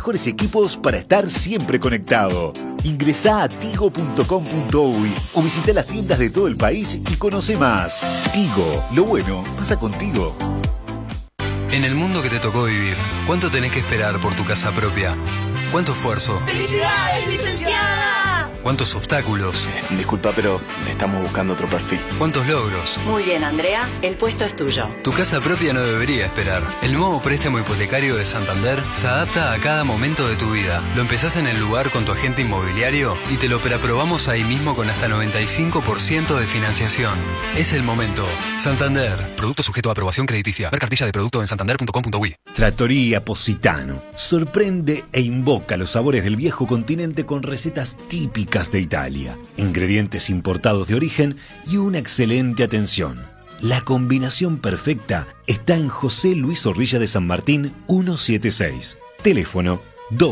mejores equipos para estar siempre conectado. Ingresá a tigo.com.uy o visita las tiendas de todo el país y conoce más. Tigo, lo bueno pasa contigo. En el mundo que te tocó vivir, ¿cuánto tenés que esperar por tu casa propia? ¿Cuánto esfuerzo? ¡Felicidades, licenciada! ¿Cuántos obstáculos? Disculpa, pero estamos buscando otro perfil. ¿Cuántos logros? Muy bien, Andrea, el puesto es tuyo. Tu casa propia no debería esperar. El nuevo préstamo hipotecario de Santander se adapta a cada momento de tu vida. Lo empezás en el lugar con tu agente inmobiliario y te lo preaprobamos ahí mismo con hasta 95% de financiación. Es el momento. Santander. Producto sujeto a aprobación crediticia. Ver cartilla de producto en santander.com.uy. Trattoria Positano sorprende e invoca los sabores del viejo continente con recetas típicas de Italia, ingredientes importados de origen y una excelente atención. La combinación perfecta está en José Luis Zorrilla de San Martín 176. Teléfono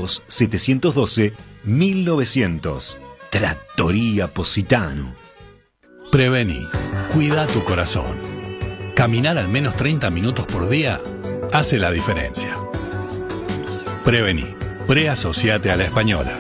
2-712-1900. Trattoria Positano. Prevení. Cuida tu corazón. Caminar al menos 30 minutos por día hace la diferencia. Prevení. Preasociate a la Española.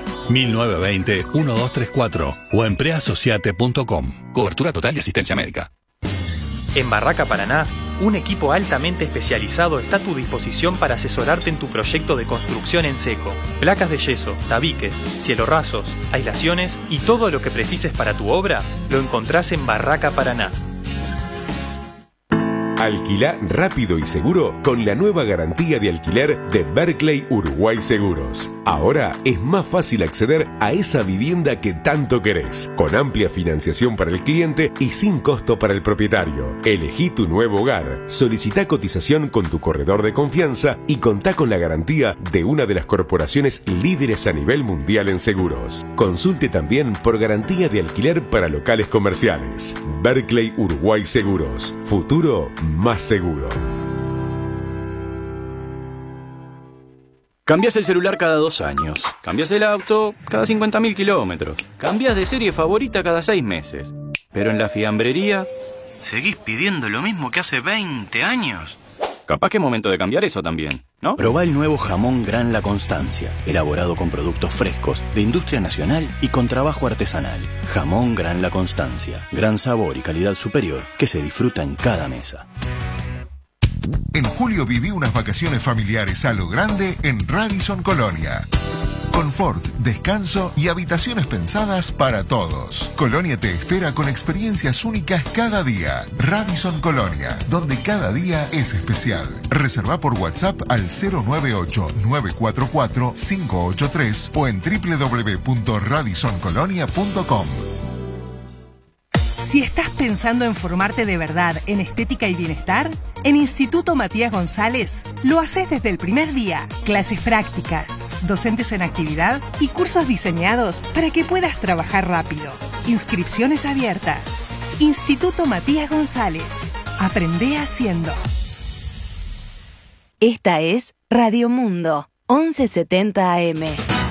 1920-1234 o en preasociate.com. Cobertura total de asistencia médica. En Barraca Paraná, un equipo altamente especializado está a tu disposición para asesorarte en tu proyecto de construcción en seco. Placas de yeso, tabiques, cielorrazos, aislaciones y todo lo que precises para tu obra lo encontrás en Barraca Paraná. Alquilá rápido y seguro con la nueva garantía de alquiler de Berkeley Uruguay Seguros. Ahora es más fácil acceder a esa vivienda que tanto querés, con amplia financiación para el cliente y sin costo para el propietario. Elegí tu nuevo hogar, solicitá cotización con tu corredor de confianza y contá con la garantía de una de las corporaciones líderes a nivel mundial en seguros. Consulte también por garantía de alquiler para locales comerciales. Berkeley Uruguay Seguros. Futuro más seguro. Cambias el celular cada 2 años. Cambias el auto cada 50.000 kilómetros. Cambias de serie favorita cada 6 meses. Pero en la fiambrería seguís pidiendo lo mismo que hace 20 años. Capaz que es momento de cambiar eso también, ¿no? Probá el nuevo jamón Gran La Constancia, elaborado con productos frescos, de industria nacional y con trabajo artesanal. Jamón Gran La Constancia, gran sabor y calidad superior que se disfruta en cada mesa. En julio viví unas vacaciones familiares a lo grande en Radisson Colonia. Confort, descanso y habitaciones pensadas para todos. Colonia te espera con experiencias únicas cada día. Radisson Colonia, donde cada día es especial. Reserva por WhatsApp al 098-944-583 o en www.radissoncolonia.com. Si estás pensando en formarte de verdad en estética y bienestar, en Instituto Matías González lo haces desde el primer día. Clases prácticas, docentes en actividad y cursos diseñados para que puedas trabajar rápido. Inscripciones abiertas. Instituto Matías González. Aprende haciendo. Esta es Radio Mundo, 1170 AM.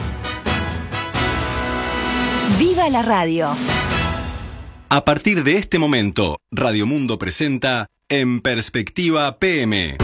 ¡Viva la radio! A partir de este momento, Radio Mundo presenta En Perspectiva PM.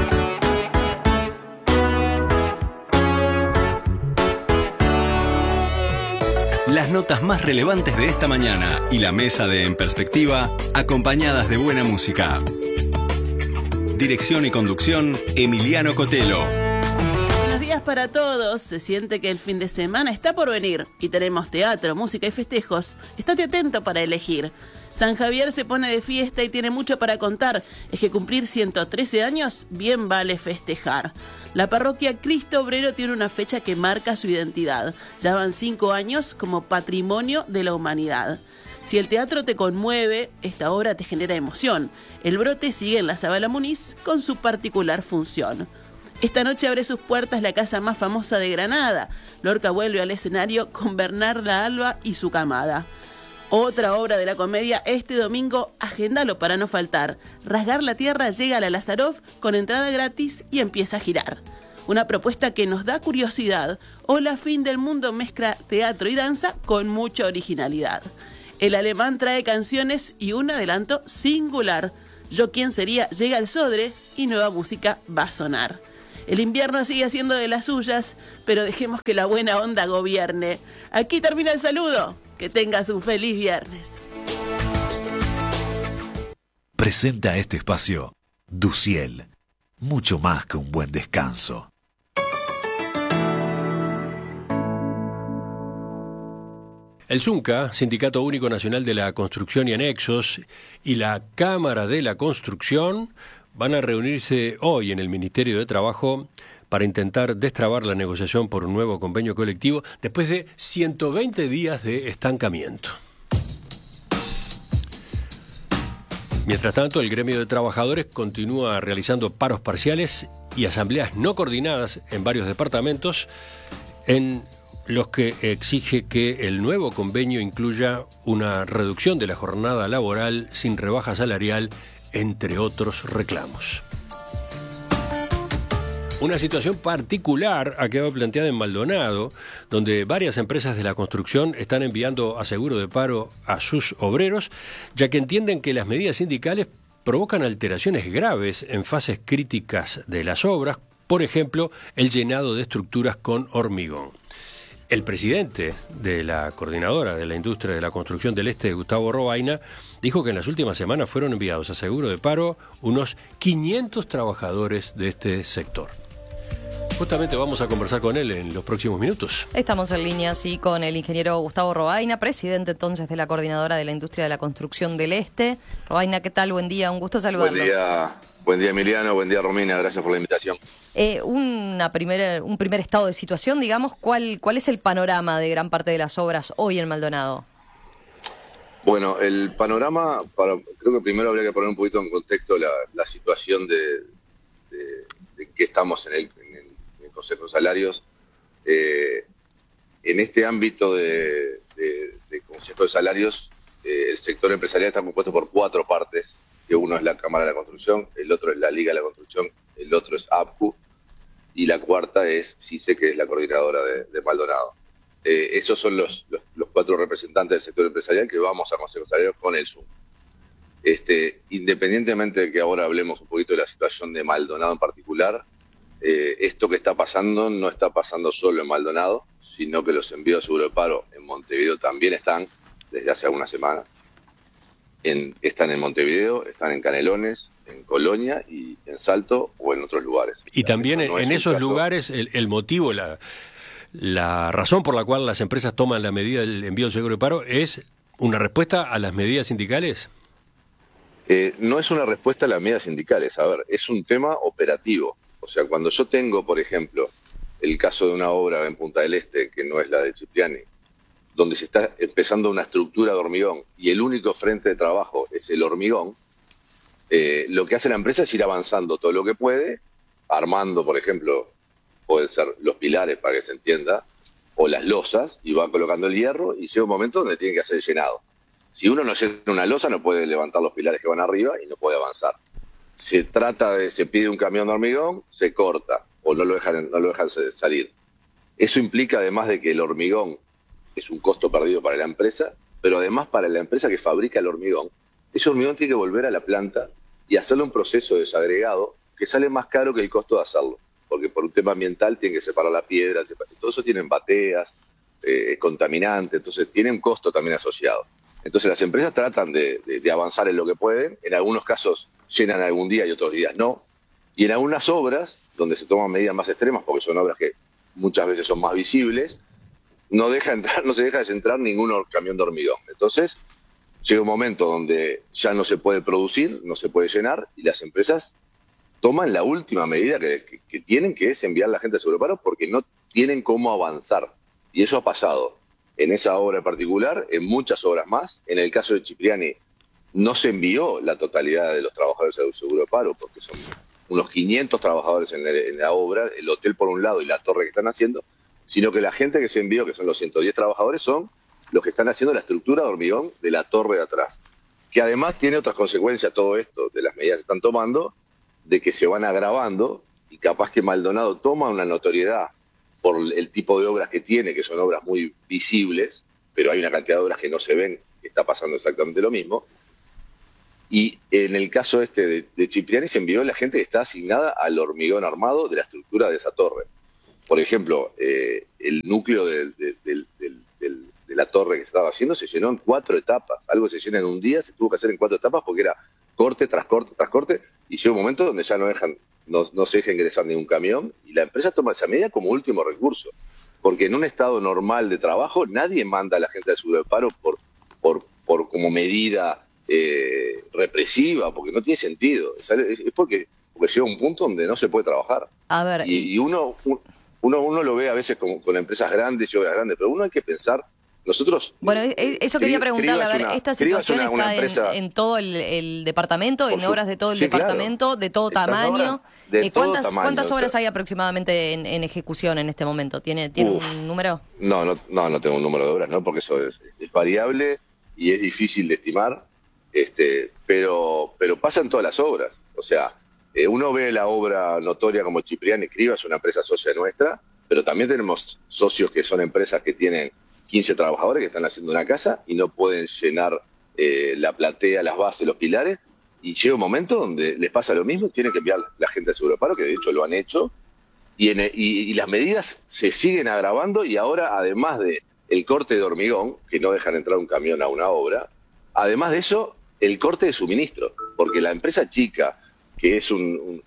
Las notas más relevantes de esta mañana y la mesa de En Perspectiva, acompañadas de buena música. Dirección y conducción, Emiliano Cotelo. Buenos días para todos. Se siente que el fin de semana está por venir y tenemos teatro, música y festejos. Estate atento para elegir. San Javier se pone de fiesta y tiene mucho para contar. Es que cumplir 113 años bien vale festejar. La parroquia Cristo Obrero tiene una fecha que marca su identidad. Ya van 5 años como patrimonio de la humanidad. Si el teatro te conmueve, esta obra te genera emoción. El brote sigue en la Zabala Muniz con su particular función. Esta noche abre sus puertas la casa más famosa de Granada. Lorca vuelve al escenario con Bernarda Alba y su camada. Otra obra de la comedia este domingo, agéndalo para no faltar. Rasgar la Tierra llega a la Lazaroff con entrada gratis y empieza a girar. Una propuesta que nos da curiosidad. Hola, fin del mundo mezcla teatro y danza con mucha originalidad. El alemán trae canciones y un adelanto singular. Yo quién sería llega al Sodre y nueva música va a sonar. El invierno sigue haciendo de las suyas, pero dejemos que la buena onda gobierne. Aquí termina el saludo. Que tengas un feliz viernes. Presenta este espacio Duciel, mucho más que un buen descanso. El SUNCA, Sindicato Único Nacional de la Construcción y Anexos, y la Cámara de la Construcción van a reunirse hoy en el Ministerio de Trabajo para intentar destrabar la negociación por un nuevo convenio colectivo después de 120 días de estancamiento. Mientras tanto, el gremio de trabajadores continúa realizando paros parciales y asambleas no coordinadas en varios departamentos en los que exige que el nuevo convenio incluya una reducción de la jornada laboral sin rebaja salarial, entre otros reclamos. Una situación particular ha quedado planteada en Maldonado, donde varias empresas de la construcción están enviando a seguro de paro a sus obreros, ya que entienden que las medidas sindicales provocan alteraciones graves en fases críticas de las obras, por ejemplo, el llenado de estructuras con hormigón. El presidente de la Coordinadora de la Industria de la Construcción del Este, Gustavo Robaina, dijo que en las últimas semanas fueron enviados a seguro de paro unos 500 trabajadores de este sector. Justamente vamos a conversar con él en los próximos minutos. Estamos en línea, sí, con el ingeniero Gustavo Robaina, presidente entonces de la Coordinadora de la Industria de la Construcción del Este. Robaina, ¿qué tal? Buen día, un gusto saludarlo. Buen día Emiliano, buen día Romina, gracias por la invitación. Un primer estado de situación, digamos, ¿cuál es el panorama de gran parte de las obras hoy en Maldonado? Bueno, el panorama, creo que primero habría que poner un poquito en contexto la situación de que estamos en el Consejo de Salarios. En este ámbito de Consejo de Salarios, el sector empresarial está compuesto por 4 partes, que uno es la Cámara de la Construcción, el otro es la Liga de la Construcción, el otro es APCU, y la cuarta es CICE, que es la coordinadora de Maldonado. Esos son los 4 representantes del sector empresarial que vamos a Consejo de Salarios con el Zoom. Independientemente de que ahora hablemos un poquito de la situación de Maldonado en particular, esto que está pasando no está pasando solo en Maldonado, sino que los envíos de seguro de paro en Montevideo también están desde hace algunas semanas. Están en Montevideo, están en Canelones, en Colonia y en Salto o en otros lugares. Y también en esos lugares el motivo, la razón por la cual las empresas toman la medida del envío del seguro de paro es una respuesta a las medidas sindicales. No es una respuesta a las medidas sindicales, a ver, es un tema operativo. O sea, cuando yo tengo, por ejemplo, el caso de una obra en Punta del Este, que no es la de Cipriani, donde se está empezando una estructura de hormigón y el único frente de trabajo es el hormigón, lo que hace la empresa es ir avanzando todo lo que puede, armando, por ejemplo, pueden ser los pilares para que se entienda, o las losas, y va colocando el hierro y llega un momento donde tiene que hacer el llenado. Si uno no llena una losa no puede levantar los pilares que van arriba y no puede avanzar. Se pide un camión de hormigón, se corta o no lo dejan salir. Eso implica además de que el hormigón es un costo perdido para la empresa, pero además para la empresa que fabrica el hormigón, ese hormigón tiene que volver a la planta y hacerle un proceso desagregado que sale más caro que el costo de hacerlo, porque por un tema ambiental tienen que separar la piedra, todo eso tienen bateas, es contaminante, entonces tiene un costo también asociado. Entonces las empresas tratan de avanzar en lo que pueden, en algunos casos llenan algún día y otros días no, y en algunas obras, donde se toman medidas más extremas, porque son obras que muchas veces son más visibles, no se deja de centrar ningún camión de hormigón. Entonces llega un momento donde ya no se puede producir, no se puede llenar, y las empresas toman la última medida que tienen, que es enviar a la gente a seguro de paro, porque no tienen cómo avanzar. Y eso ha pasado en esa obra en particular, en muchas obras más. En el caso de Cipriani no se envió la totalidad de los trabajadores a seguro de paro, porque son unos 500 trabajadores en la obra, el hotel por un lado y la torre que están haciendo, sino que la gente que se envió, que son los 110 trabajadores, son los que están haciendo la estructura de hormigón de la torre de atrás, que además tiene otras consecuencias todo esto de las medidas que están tomando, de que se van agravando, y capaz que Maldonado toma una notoriedad por el tipo de obras que tiene, que son obras muy visibles, pero hay una cantidad de obras que no se ven, que está pasando exactamente lo mismo, Y en el caso de Cipriani se envió la gente que está asignada al hormigón armado de la estructura de esa torre. Por ejemplo, el núcleo de la torre que se estaba haciendo se llenó en 4 etapas. Algo se llena en un día, se tuvo que hacer en 4 etapas porque era corte tras corte tras corte, y llega un momento donde ya no se deja ingresar ningún camión, y la empresa toma esa medida como último recurso. Porque en un estado normal de trabajo nadie manda a la gente al seguro de paro por como medida represiva, porque no tiene sentido. Es porque llega un punto donde no se puede trabajar. A ver, y uno lo ve a veces con empresas grandes y obras grandes, pero uno hay que pensar, nosotros... Bueno, eso quería preguntarle, a ver, ¿esta situación está en todo el departamento, en obras de todo el departamento, claro, de todo tamaño? ¿Cuántas obras hay aproximadamente en ejecución en este momento? ¿Tiene un número? No tengo un número de obras, ¿no? Porque eso es variable y es difícil de estimar, pero pasa en todas las obras. O sea, uno ve la obra notoria como Cipriani Escriba, es una empresa socia nuestra, pero también tenemos socios que son empresas que tienen 15 trabajadores que están haciendo una casa y no pueden llenar la platea, las bases, los pilares, y llega un momento donde les pasa lo mismo, tienen que enviar la gente al seguro de paro, que de hecho lo han hecho, y las medidas se siguen agravando, y ahora, además de el corte de hormigón, que no dejan entrar un camión a una obra, además de eso, el corte de suministro, porque la empresa chica, que es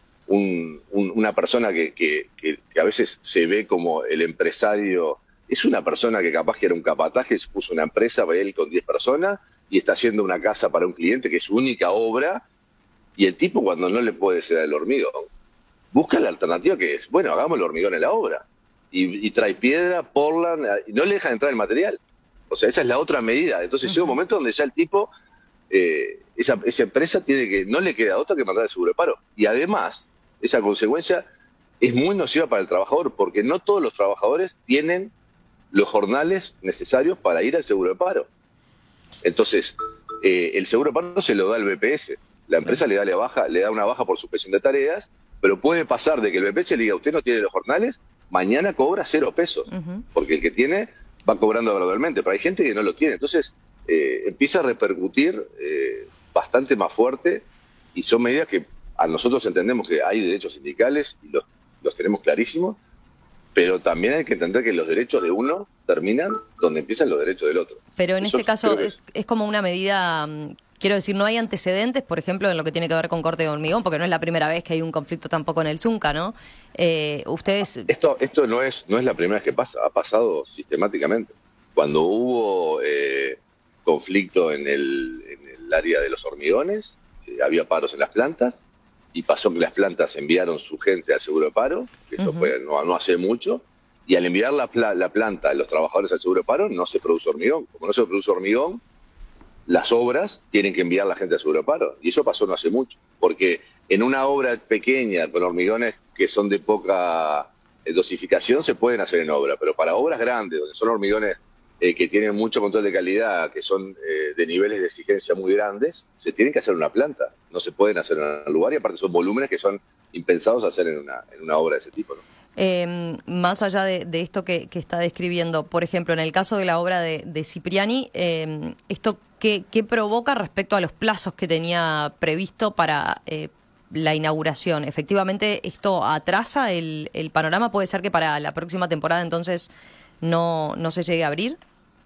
una persona que a veces se ve como el empresario, es una persona que capaz que era un capataje, se puso una empresa para él con 10 personas y está haciendo una casa para un cliente que es su única obra, y el tipo, cuando no le puede ser el hormigón, busca la alternativa, que es, bueno, hagamos el hormigón en la obra, y trae piedra, portland, y no le dejan entrar el material. O sea, esa es la otra medida. Entonces llega un momento donde ya el tipo, esa empresa no le queda otra que mandar el seguro de paro. Y además, esa consecuencia es muy nociva para el trabajador, porque no todos los trabajadores tienen los jornales necesarios para ir al seguro de paro. Entonces, el seguro de paro se lo da el BPS. La empresa le da una baja por suspensión de tareas, pero puede pasar de que el BPS le diga, usted no tiene los jornales, mañana cobra 0 pesos, porque el que tiene va cobrando gradualmente, pero hay gente que no lo tiene. Entonces, empieza a repercutir bastante más fuerte, y son medidas que a nosotros entendemos que hay derechos sindicales y los tenemos clarísimos, pero también hay que entender que los derechos de uno terminan donde empiezan los derechos del otro. Pero en este caso es como una medida, quiero decir, no hay antecedentes, por ejemplo, en lo que tiene que ver con corte de hormigón, porque no es la primera vez que hay un conflicto tampoco en el Zunca, ¿no? Ustedes... Esto no es la primera vez que pasa, ha pasado sistemáticamente. Cuando hubo conflicto en el área de los hormigones, había paros en las plantas, y pasó que las plantas enviaron su gente al seguro de paro, que eso fue no hace mucho, y al enviar la planta, los trabajadores al seguro de paro, no se produce hormigón. Como no se produce hormigón, las obras tienen que enviar la gente al seguro de paro, y eso pasó no hace mucho, porque en una obra pequeña con hormigones que son de poca dosificación se pueden hacer en obra, pero para obras grandes, donde son hormigones que tienen mucho control de calidad, que son de niveles de exigencia muy grandes, se tienen que hacer en una planta, no se pueden hacer en un lugar, y aparte son volúmenes que son impensados hacer en una obra de ese tipo, ¿no? Más allá de esto que está describiendo, por ejemplo, en el caso de la obra de Cipriani, ¿esto qué provoca respecto a los plazos que tenía previsto para la inauguración? ¿Efectivamente esto atrasa el panorama? ¿Puede ser que para la próxima temporada entonces no se llegue a abrir?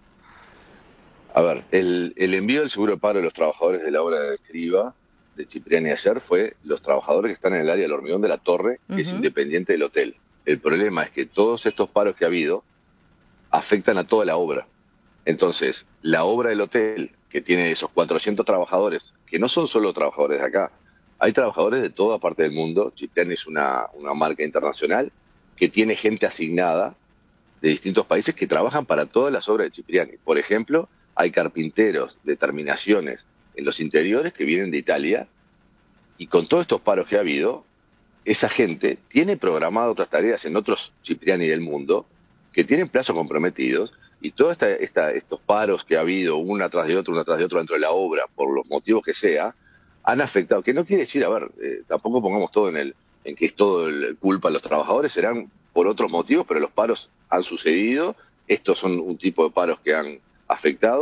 A ver, el envío del seguro de paro de los trabajadores de la obra de Escriba de Cipriani ayer fue los trabajadores que están en el área del hormigón de la torre, que es independiente del hotel. El problema es que todos estos paros que ha habido afectan a toda la obra. Entonces, la obra del hotel, que tiene esos 400 trabajadores, que no son solo trabajadores de acá, hay trabajadores de toda parte del mundo. Cipriani es una marca internacional que tiene gente asignada de distintos países que trabajan para todas las obras de Cipriani. Por ejemplo, hay carpinteros de terminaciones en los interiores que vienen de Italia, y con todos estos paros que ha habido, esa gente tiene programado otras tareas en otros Cipriani del mundo que tienen plazos comprometidos, y todos estos paros que ha habido una tras de otro dentro de la obra, por los motivos que sea, han afectado. Que no quiere decir, a ver, tampoco pongamos todo en que es todo culpa de los trabajadores, serán por otros motivos, pero los paros han sucedido. Estos son un tipo de paros que han afectado,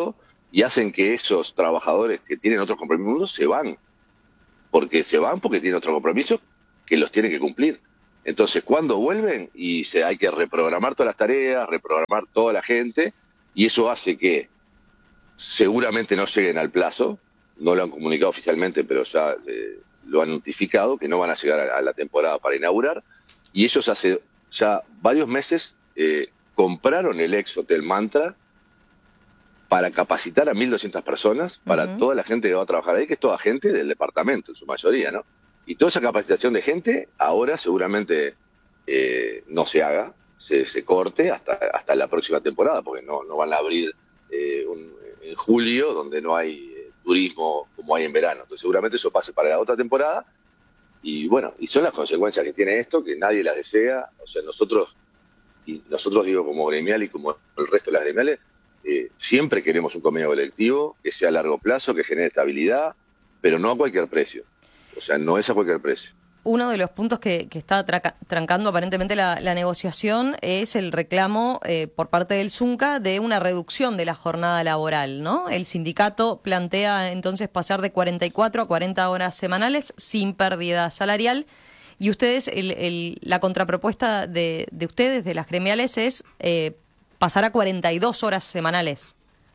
y hacen que esos trabajadores que tienen otros compromisos se van porque tienen otros compromisos que los tienen que cumplir. Entonces, cuando vuelven, hay que reprogramar todas las tareas, reprogramar toda la gente, y eso hace que seguramente no lleguen al plazo. No lo han comunicado oficialmente, pero ya lo han notificado, que no van a llegar a la temporada para inaugurar, y ellos hace ya varios meses compraron el ex Hotel Mantra para capacitar a 1.200 personas, para toda la gente que va a trabajar ahí, que es toda gente del departamento, en su mayoría, ¿no? Y toda esa capacitación de gente ahora seguramente no se haga, se corte hasta la próxima temporada, porque no van a abrir en julio, donde no hay turismo como hay en verano. Entonces seguramente eso pase para la otra temporada, y bueno, y son las consecuencias que tiene esto, que nadie las desea. O sea, nosotros digo, como gremial y como el resto de las gremiales, siempre queremos un convenio colectivo que sea a largo plazo, que genere estabilidad, pero no a cualquier precio. O sea, no es a cualquier precio. Uno de los puntos que está trancando aparentemente la negociación es el reclamo por parte del Zunca de una reducción de la jornada laboral, ¿no? El sindicato plantea entonces pasar de 44 a 40 horas semanales sin pérdida salarial, y ustedes, la contrapropuesta de ustedes, de las gremiales, es pasar a 42 horas semanales.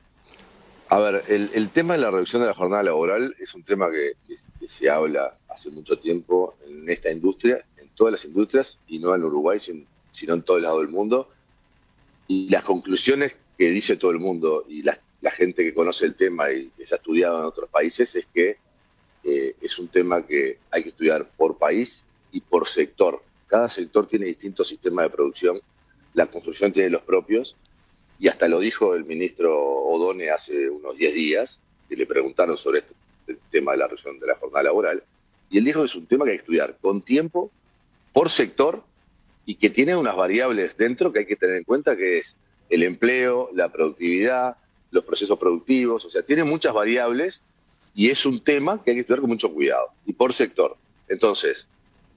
A ver, el tema de la reducción de la jornada laboral es un tema que se habla hace mucho tiempo en esta industria, en todas las industrias, y no en Uruguay, sino en todo el lado del mundo. Y las conclusiones que dice todo el mundo y la gente que conoce el tema y que se ha estudiado en otros países es que es un tema que hay que estudiar por país y por sector. Cada sector tiene distintos sistemas de producción, la construcción tiene los propios, y hasta lo dijo el ministro Odone hace unos 10 días, que le preguntaron sobre el tema de la reducción de la jornada laboral, y él dijo que es un tema que hay que estudiar con tiempo, por sector, y que tiene unas variables dentro que hay que tener en cuenta, que es el empleo, la productividad, los procesos productivos. O sea, tiene muchas variables, y es un tema que hay que estudiar con mucho cuidado, y por sector. Entonces,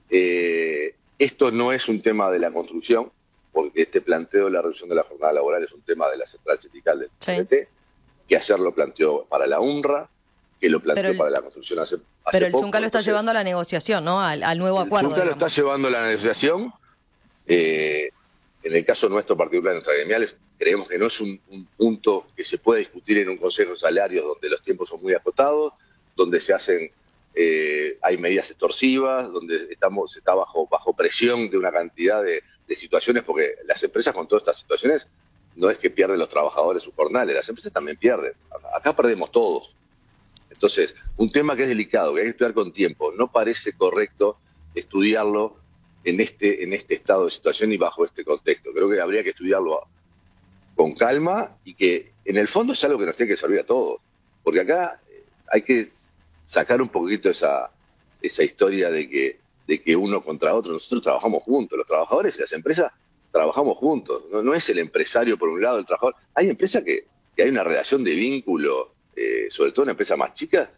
esto no es un tema de la construcción, porque este planteo de la reducción de la jornada laboral es un tema de la central sindical del CNT, que ayer lo planteó para la UNRWA, que lo planteó para la construcción hace pero el poco. Zunca lo está llevando a la negociación, ¿no? Al nuevo acuerdo. El Zunca lo está llevando a la negociación. En el caso nuestro particular, nuestra gremiales, creemos que no es un punto que se pueda discutir en un consejo de salarios donde los tiempos son muy acotados, donde se hacen hay medidas extorsivas, donde se está bajo presión de una cantidad de situaciones, porque las empresas con todas estas situaciones no es que pierden los trabajadores sus jornales, las empresas también pierden. Acá perdemos todos. Entonces, un tema que es delicado, que hay que estudiar con tiempo, no parece correcto estudiarlo en este estado de situación y bajo este contexto. Creo que habría que estudiarlo con calma, y que en el fondo es algo que nos tiene que servir a todos. Porque acá hay que sacar un poquito esa historia de que uno contra otro. Nosotros trabajamos juntos, los trabajadores y las empresas trabajamos juntos. No es el empresario por un lado, el trabajador. Hay empresas que hay una relación de vínculo, sobre todo en empresas más chicas,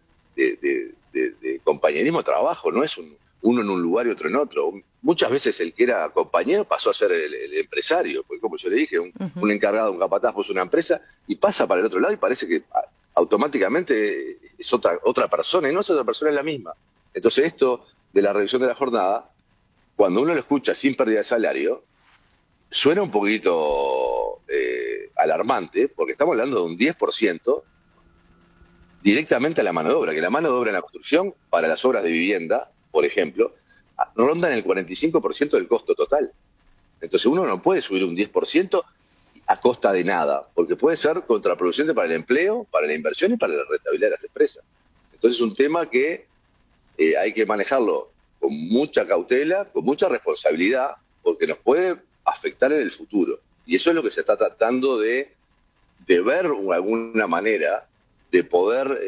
de compañerismo de trabajo. No es uno en un lugar y otro en otro. Muchas veces el que era compañero pasó a ser el empresario, porque como yo le dije, un encargado, un capataz puso una empresa y pasa para el otro lado y parece que automáticamente es otra persona, y no es otra persona, es la misma. Entonces esto de la reducción de la jornada, cuando uno lo escucha sin pérdida de salario, suena un poquito alarmante, porque estamos hablando de un 10% directamente a la mano de obra, que la mano de obra en la construcción, para las obras de vivienda, por ejemplo, rondan el 45% del costo total. Entonces uno no puede subir un 10% a costa de nada, porque puede ser contraproducente para el empleo, para la inversión y para la rentabilidad de las empresas. Entonces es un tema que hay que manejarlo con mucha cautela, con mucha responsabilidad, porque nos puede afectar en el futuro. Y eso es lo que se está tratando de ver de alguna manera, de poder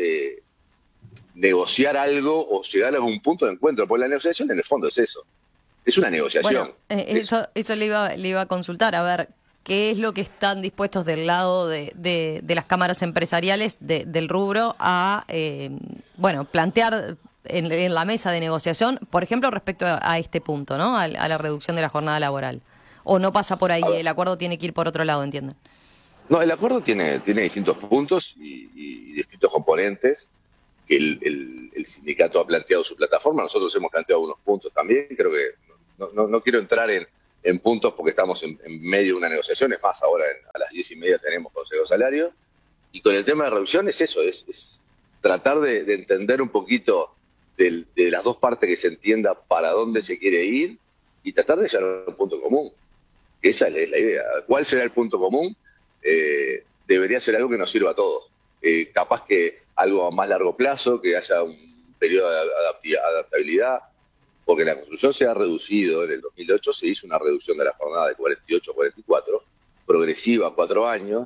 negociar algo o llegar a algún punto de encuentro. Porque la negociación en el fondo es eso, es una negociación. Bueno, eso le iba a consultar, a ver, ¿qué es lo que están dispuestos del lado de las cámaras empresariales del rubro a plantear en la mesa de negociación, por ejemplo, respecto a este punto, ¿no? A la reducción de la jornada laboral? ¿O no pasa por ahí? El acuerdo tiene que ir por otro lado, ¿entienden? No, el acuerdo tiene distintos puntos y distintos componentes que el sindicato ha planteado su plataforma. Nosotros hemos planteado unos puntos también. Creo que no quiero entrar en puntos porque estamos en medio de una negociación. Es más, ahora a las 10:30 tenemos consejo de salario. Y con el tema de reducción es eso, es tratar de entender un poquito de las dos partes, que se entienda para dónde se quiere ir y tratar de llegar a un punto común. Esa es la idea. ¿Cuál será el punto común? Debería ser algo que nos sirva a todos. Capaz que algo a más largo plazo, que haya un periodo de adaptabilidad, porque la construcción se ha reducido. En el 2008 se hizo una reducción de la jornada de 48 a 44, progresiva a 4 años,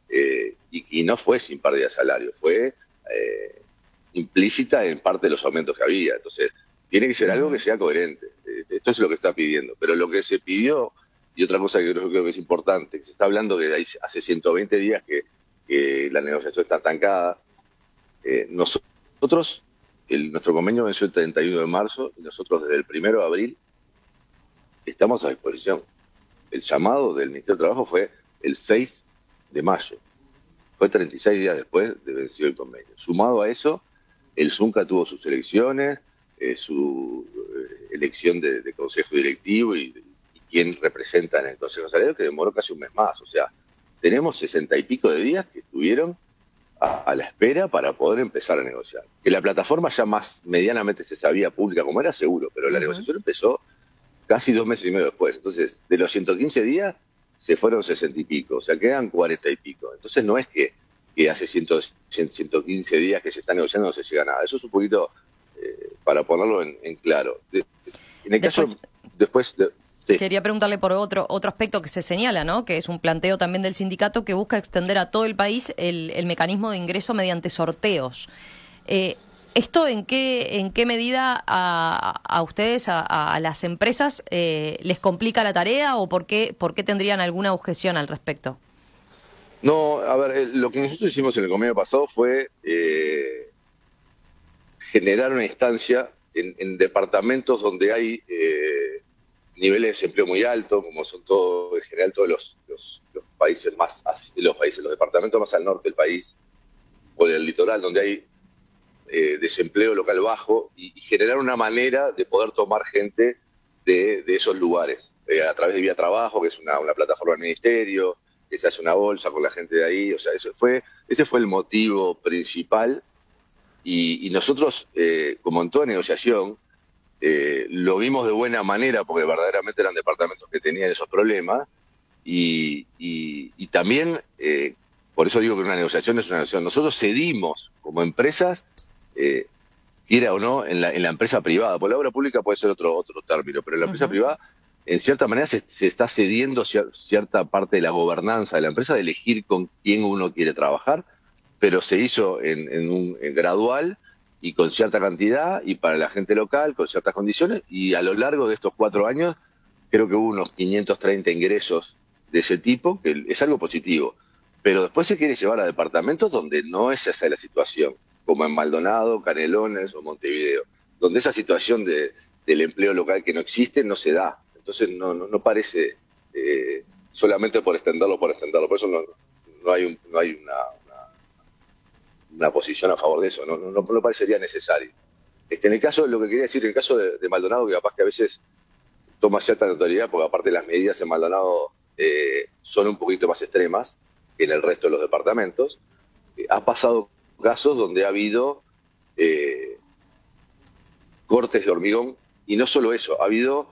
y no fue sin pérdida de salario, fue implícita en parte de los aumentos que había. Entonces, tiene que ser algo que sea coherente. Esto es lo que está pidiendo. Pero lo que se pidió, y otra cosa que creo que es importante, que se está hablando que hace 120 días que la negociación está estancada. Nosotros, nuestro convenio venció el 31 de marzo y nosotros desde el 1 de abril estamos a disposición. El llamado del Ministerio de Trabajo fue el 6 de mayo. Fue 36 días después de vencido el convenio. Sumado a eso, el Zunca tuvo sus elecciones, su elección de consejo directivo y quién representa en el consejo salario, que demoró casi un mes más. O sea, tenemos 60 y pico de días que estuvieron a la espera para poder empezar a negociar. Que la plataforma ya más medianamente se sabía pública como era, seguro, pero la negociación empezó casi 2 meses y medio después. Entonces, de los 115 días se fueron 60 y pico, o sea, quedan 40 y pico. Entonces no es que hace 115 días que se está negociando no se llega a nada. Eso es un poquito para ponerlo en claro. En el caso, después... Sí. Quería preguntarle por otro aspecto que se señala, ¿no? Que es un planteo también del sindicato que busca extender a todo el país el mecanismo de ingreso mediante sorteos. ¿Esto en qué medida a ustedes, a las empresas, les complica la tarea o por qué tendrían alguna objeción al respecto? No, a ver, lo que nosotros hicimos en el convenio pasado fue generar una instancia en departamentos donde hay niveles de desempleo muy altos, como son en general todos los países los departamentos más al norte del país o del litoral, donde hay desempleo local bajo, y generar una manera de poder tomar gente de esos lugares a través de Vía Trabajo, que es una plataforma del ministerio, que se hace una bolsa con la gente de ahí. O sea, ese fue el motivo principal, y nosotros, como en toda negociación, lo vimos de buena manera porque verdaderamente eran departamentos que tenían esos problemas, y también, por eso digo que una negociación es una negociación. Nosotros cedimos como empresas, quiera o no, en la empresa privada. Por la obra pública puede ser otro término, pero en la empresa privada, en cierta manera, se está cediendo cierta parte de la gobernanza de la empresa, de elegir con quién uno quiere trabajar, pero se hizo en gradual y con cierta cantidad, y para la gente local, con ciertas condiciones, y a lo largo de estos 4 años, creo que hubo unos 530 ingresos de ese tipo, que es algo positivo. Pero después se quiere llevar a departamentos donde no es esa la situación, como en Maldonado, Canelones o Montevideo, donde esa situación del empleo local que no existe no se da. Entonces no parece solamente por extenderlo. Por eso no hay una posición a favor de eso, no parecería necesario. En el caso, lo que quería decir, en el caso de Maldonado, que capaz que a veces toma cierta notoriedad, porque aparte las medidas en Maldonado son un poquito más extremas que en el resto de los departamentos, ha pasado casos donde ha habido cortes de hormigón, y no solo eso, ha habido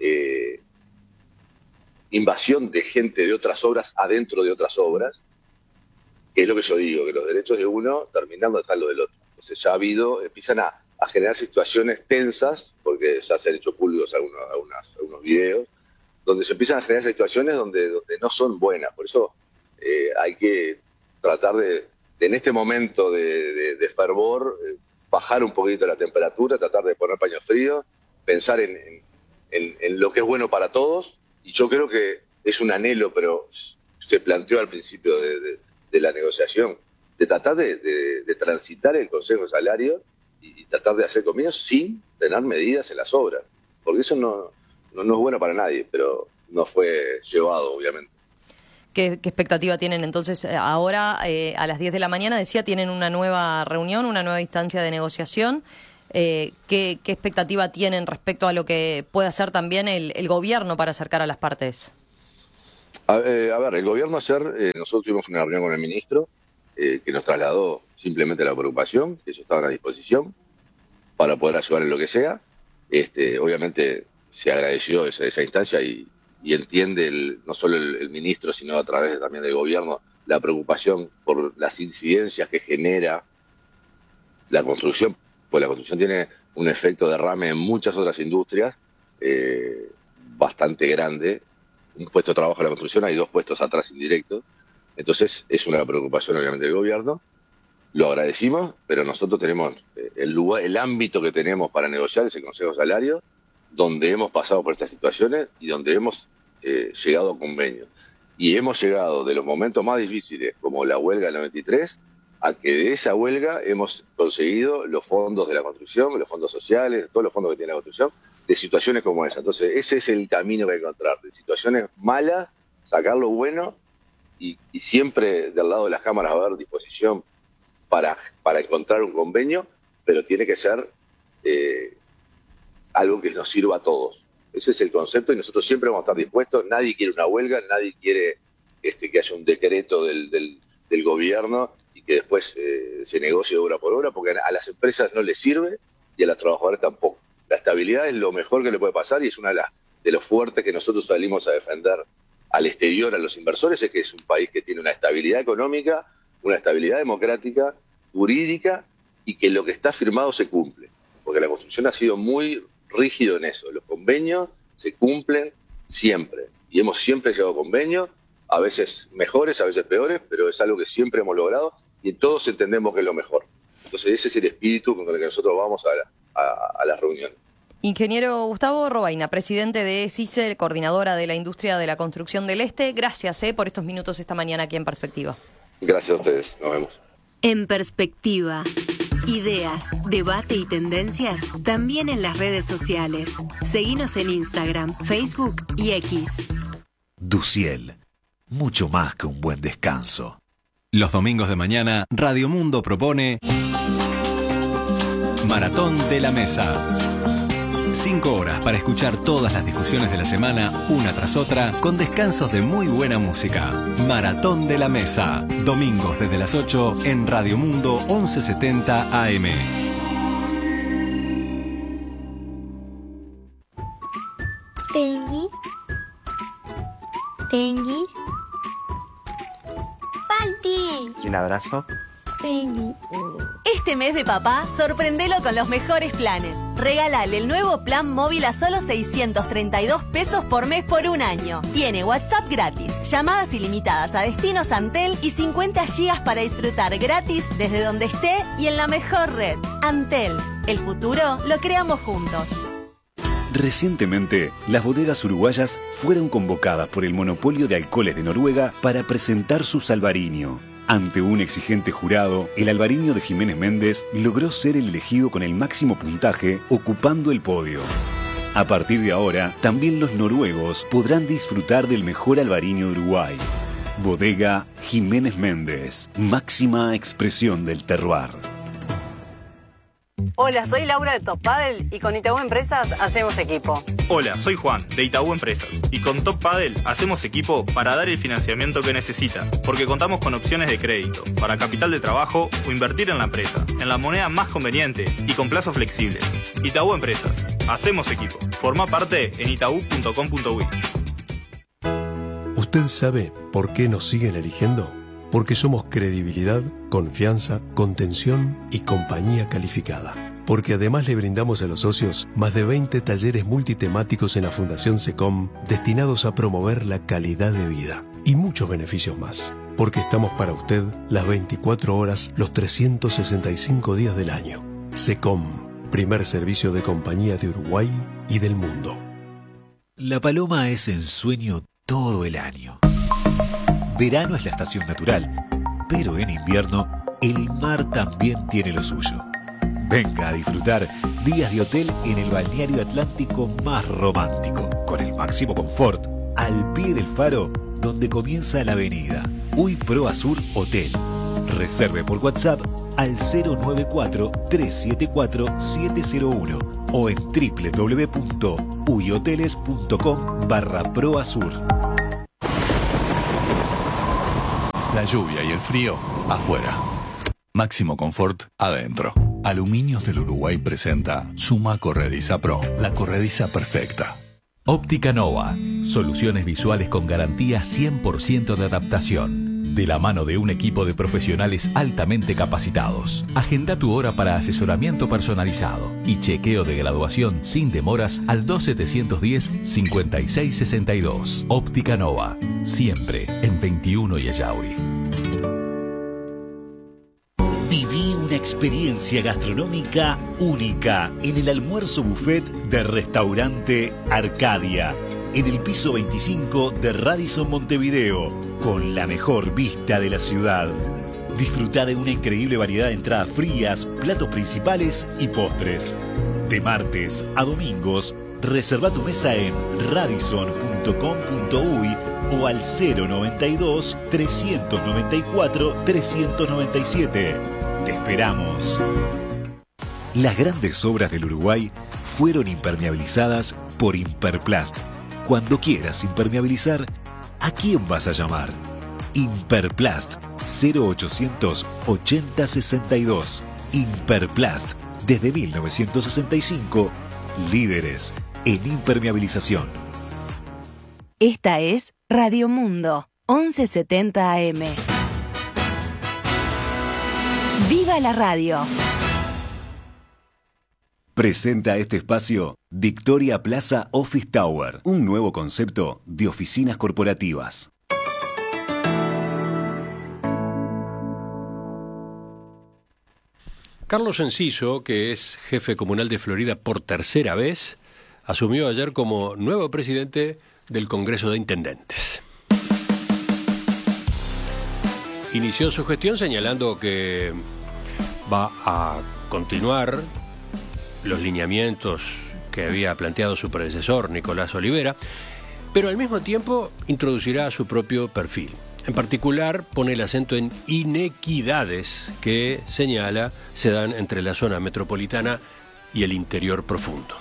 invasión de gente de otras obras adentro de otras obras, que es lo que yo digo, que los derechos de uno terminan donde están los del otro. Entonces ya empiezan a generar situaciones tensas, porque ya se han hecho públicos algunos videos, donde se empiezan a generar situaciones donde no son buenas. Por eso hay que tratar en este momento de fervor, bajar un poquito la temperatura, tratar de poner paños fríos, pensar en lo que es bueno para todos, y yo creo que es un anhelo, pero se planteó al principio de la negociación, de tratar de transitar el Consejo de Salario y tratar de hacer convenios sin tener medidas en las obras, porque eso no es bueno para nadie, pero no fue llevado, obviamente. ¿Qué expectativa tienen entonces ahora? A las 10 de la mañana, decía, tienen una nueva reunión, una nueva instancia de negociación. ¿Qué expectativa tienen respecto a lo que puede hacer también el gobierno para acercar a las partes? A ver, el gobierno ayer, nosotros tuvimos una reunión con el ministro que nos trasladó simplemente la preocupación, que ellos estaban a disposición para poder ayudar en lo que sea. Obviamente se agradeció esa instancia y entiende no solo el ministro, sino a través también del gobierno, la preocupación por las incidencias que genera la construcción, pues la construcción tiene un efecto derrame en muchas otras industrias bastante grande. Un puesto de trabajo en la construcción, hay 2 puestos atrás indirectos. Entonces es una preocupación obviamente del gobierno. Lo agradecimos, pero nosotros tenemos el ámbito que tenemos para negociar es el Consejo de Salarios, donde hemos pasado por estas situaciones y donde hemos llegado a convenios. Y hemos llegado de los momentos más difíciles, como la huelga del 93, a que de esa huelga hemos conseguido los fondos de la construcción, los fondos sociales, todos los fondos que tiene la construcción, de situaciones como esa. Entonces ese es el camino que hay que encontrar, de situaciones malas, sacar lo bueno y siempre del lado de las cámaras va a haber disposición para encontrar un convenio, pero tiene que ser algo que nos sirva a todos. Ese es el concepto y nosotros siempre vamos a estar dispuestos. Nadie quiere una huelga, nadie quiere que haya un decreto del gobierno y que después se negocie obra por obra, porque a las empresas no les sirve y a los trabajadores tampoco. La estabilidad es lo mejor que le puede pasar y es una de los fuertes que nosotros salimos a defender al exterior, a los inversores, es que es un país que tiene una estabilidad económica, una estabilidad democrática, jurídica, y que lo que está firmado se cumple. Porque la construcción ha sido muy rígido en eso. Los convenios se cumplen siempre. Y hemos siempre llegado a convenios, a veces mejores, a veces peores, pero es algo que siempre hemos logrado y todos entendemos que es lo mejor. Entonces ese es el espíritu con el que nosotros vamos a las reuniones. Ingeniero Gustavo Robaina, presidente de CICEL, coordinadora de la industria de la construcción del Este. Gracias por estos minutos esta mañana aquí en Perspectiva. Gracias a ustedes. Nos vemos. En Perspectiva. Ideas, debate y tendencias también en las redes sociales. Seguinos en Instagram, Facebook y X. Duciel. Mucho más que un buen descanso. Los domingos de mañana, Radio Mundo propone Maratón de la Mesa. 5 horas para escuchar todas las discusiones de la semana, una tras otra, con descansos de muy buena música. Maratón de la Mesa. Domingos desde las 8 en Radio Mundo 1170 AM. Tengui. Falti. Un abrazo. Este mes de papá, sorprendelo con los mejores planes. Regálale el nuevo plan móvil a solo 632 pesos por mes por un año. Tiene WhatsApp gratis, llamadas ilimitadas a destinos Antel y 50 gigas para disfrutar gratis desde donde esté y en la mejor red. Antel, el futuro lo creamos juntos. Recientemente, las bodegas uruguayas fueron convocadas por el monopolio de alcoholes de Noruega para presentar su Albariño. Ante un exigente jurado, el Albariño de Jiménez Méndez logró ser el elegido con el máximo puntaje, ocupando el podio. A partir de ahora, también los noruegos podrán disfrutar del mejor Albariño de Uruguay. Bodega Jiménez Méndez, máxima expresión del terroir. Hola, soy Laura de Top Padel y con Itaú Empresas hacemos equipo. Hola, soy Juan de Itaú Empresas y con Top Padel hacemos equipo para dar el financiamiento que necesita, porque contamos con opciones de crédito para capital de trabajo o invertir en la empresa, en la moneda más conveniente y con plazos flexibles. Itaú Empresas, hacemos equipo. Forma parte en itaú.com.uy. ¿Usted sabe por qué nos siguen eligiendo? Porque somos credibilidad, confianza, contención y compañía calificada. Porque además le brindamos a los socios más de 20 talleres multitemáticos en la Fundación SECOM destinados a promover la calidad de vida y muchos beneficios más. Porque estamos para usted las 24 horas, los 365 días del año. SECOM, primer servicio de compañía de Uruguay y del mundo. La paloma es ensueño todo el año. Verano es la estación natural, pero en invierno el mar también tiene lo suyo. Venga a disfrutar días de hotel en el balneario atlántico más romántico, con el máximo confort, al pie del faro donde comienza la avenida. UI Pro Azur Hotel. Reserve por WhatsApp al 094-374-701 o en www.uihoteles.com/proazur. La lluvia y el frío afuera. Máximo confort adentro. Aluminios del Uruguay presenta Suma Corrediza Pro, la corrediza perfecta. Óptica Nova, soluciones visuales con garantía 100% de adaptación. De la mano de un equipo de profesionales altamente capacitados. Agenda tu hora para asesoramiento personalizado y chequeo de graduación sin demoras al 2710-5662. Óptica Nova, siempre en 21 y Ayauri. Viví una experiencia gastronómica única en el almuerzo buffet de Restaurante Arcadia, en el piso 25 de Radisson Montevideo, con la mejor vista de la ciudad. Disfruta de una increíble variedad de entradas frías, platos principales y postres. De martes a domingos, reserva tu mesa en radisson.com.uy o al 092-394-397. ¡Te esperamos! Las grandes obras del Uruguay fueron impermeabilizadas por Imperplast. Cuando quieras impermeabilizar, ¿a quién vas a llamar? Imperplast 0800 8062. Imperplast, desde 1965, líderes en impermeabilización. Esta es Radio Mundo, 1170 AM. ¡Viva la radio! Presenta este espacio Victoria Plaza Office Tower, un nuevo concepto de oficinas corporativas. Carlos Enciso, que es jefe comunal de Florida por tercera vez, asumió ayer como nuevo presidente del Congreso de Intendentes. Inició su gestión señalando que va a continuar los lineamientos que había planteado su predecesor, Nicolás Olivera, pero al mismo tiempo introducirá su propio perfil. En particular, pone el acento en inequidades que, señala, se dan entre la zona metropolitana y el interior profundo.